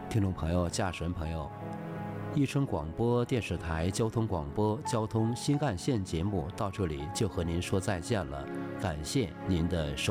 听众朋友、驾驶人朋友，伊春广播电视台交通广播交通新干线节目到这里就和您说再见了，感谢您的收听。